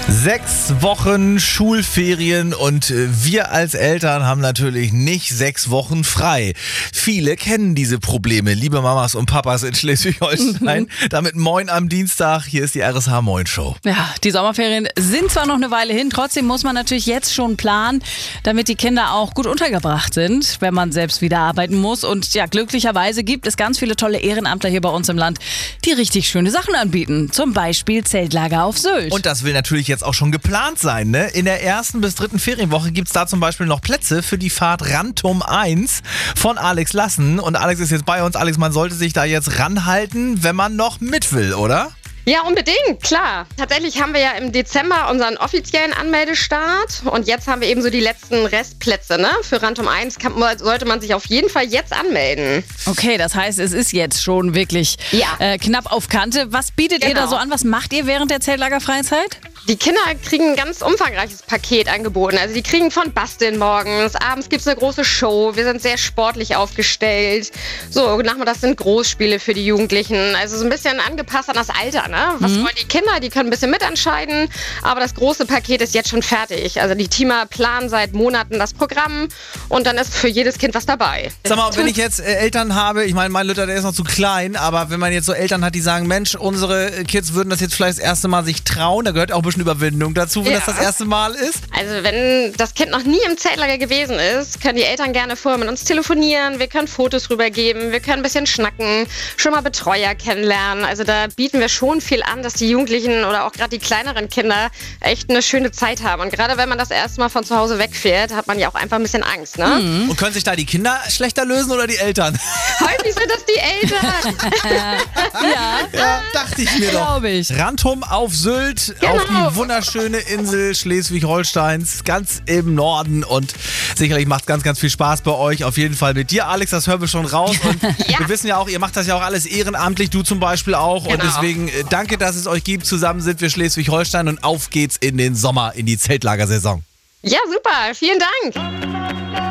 6 Wochen Schulferien und wir als Eltern haben natürlich nicht 6 Wochen frei. Viele kennen diese Probleme, liebe Mamas und Papas in Schleswig-Holstein. Damit moin am Dienstag, hier ist die RSH Moin Show. Ja, die Sommerferien sind zwar noch eine Weile hin, trotzdem muss man natürlich jetzt schon planen, damit die Kinder auch gut untergebracht sind, wenn man selbst wieder arbeiten muss. Und ja, glücklicherweise gibt es ganz viele tolle Ehrenamtler hier bei uns im Land, die richtig schöne Sachen anbieten. Zum Beispiel Zeltlager auf Sylt. Und das will natürlich jetzt auch schon geplant sein, ne? In der 1. bis 3. Ferienwoche gibt es da zum Beispiel noch Plätze für die Fahrt Rantum 1 von Alex Lassen. Und Alex ist jetzt bei uns. Alex, man sollte sich da jetzt ranhalten, wenn man noch mit will, oder? Ja, unbedingt, klar. Tatsächlich haben wir ja im Dezember unseren offiziellen Anmeldestart und jetzt haben wir eben so die letzten Restplätze, ne? Für Rantum 1 sollte man sich auf jeden Fall jetzt anmelden. Okay, das heißt, es ist jetzt schon wirklich knapp auf Kante. Was bietet ihr da so an? Was macht ihr während der Zeltlagerfreizeit? Die Kinder kriegen ein ganz umfangreiches Paket angeboten. Also die kriegen von Basteln morgens, abends gibt es eine große Show, wir sind sehr sportlich aufgestellt. So, nachmittags sind Großspiele für die Jugendlichen. Also so ein bisschen angepasst an das Alter, ne? Was wollen die Kinder? Die können ein bisschen mitentscheiden, aber das große Paket ist jetzt schon fertig. Also die Teamer planen seit Monaten das Programm und dann ist für jedes Kind was dabei. Sag mal, wenn ich jetzt Eltern habe, ich meine, mein Lütter, der ist noch zu klein, aber wenn man jetzt so Eltern hat, die sagen, Mensch, unsere Kids würden das jetzt vielleicht das erste Mal sich trauen, da gehört auch ein bisschen Überwindung dazu, wenn das erste Mal ist. Also wenn das Kind noch nie im Zeltlager gewesen ist, können die Eltern gerne vorher mit uns telefonieren, wir können Fotos rübergeben, wir können ein bisschen schnacken, schon mal Betreuer kennenlernen. Also da bieten wir schon viel an, dass die Jugendlichen oder auch gerade die kleineren Kinder echt eine schöne Zeit haben. Und gerade wenn man das erste Mal von zu Hause wegfährt, hat man ja auch einfach ein bisschen Angst, ne? Und können sich da die Kinder schlechter lösen oder die Eltern? Häufig sind das die Eltern. Ja, dachte ich mir doch. Glaube ich. Rantum auf Sylt, auf die wunderschöne Insel Schleswig-Holsteins, ganz im Norden. Und sicherlich macht es ganz, ganz viel Spaß bei euch. Auf jeden Fall mit dir, Alex, das hören wir schon raus. Und wir wissen ja auch, ihr macht das ja auch alles ehrenamtlich, du zum Beispiel auch. Und deswegen danke, dass es euch gibt. Zusammen sind wir Schleswig-Holstein und auf geht's in den Sommer, in die Zeltlagersaison. Ja, super. Vielen Dank.